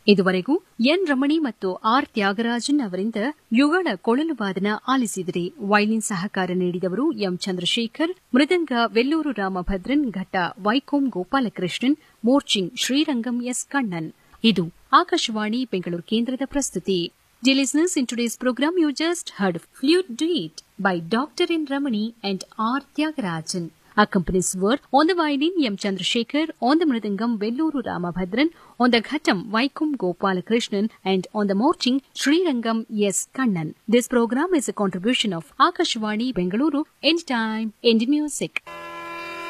ಇದುವರೆಗೂ ಎನ್ ರಮಣಿ ಮತ್ತು ಆರ್ ತ್ಯಾಗರಾಜನ್ ಅವರಿಂದ ಯುಗಳ ಕೊಳಲು ವಾದನ ಆಲಿಸಿದರೆ. ವೈಲಿನ್ ಸಹಕಾರ ನೀಡಿದವರು ಎಂ ಚಂದ್ರಶೇಖರ್, ಮೃದಂಗ ವೆಲ್ಲೂರು ರಾಮಭದ್ರನ್, ಘಟ್ಟ ವೈಕೋಂ ಗೋಪಾಲಕೃಷ್ಣನ್, ಮೋರ್ಚಿಂಗ್ ಶ್ರೀರಂಗಂ ಎಸ್ ಕಣ್ಣನ್. ಇದು ಆಕಾಶವಾಣಿ ಬೆಂಗಳೂರು ಕೇಂದ್ರದ ಪ್ರಸ್ತುತಿ. Dear listeners, in today's program you just heard Flute Duet by Dr. N. Ramani and R. Tyagarajan. Accompanies were on the violin M. Chandrasekhar, on the mridangam Velluru Ramabhadran, on the ghatam Vaikum Gopalakrishnan, and on the morching Srirangam S. Kannan. This program is a contribution of Akashvani Bengaluru, Anytime, Indian Music.